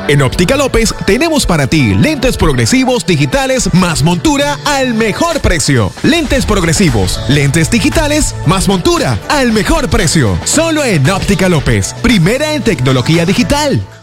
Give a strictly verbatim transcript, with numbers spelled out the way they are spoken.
En Óptica López tenemos para ti lentes progresivos digitales más montura al mejor precio. Lentes progresivos, lentes digitales más montura al mejor precio. Solo en Óptica López, primera en tecnología digital.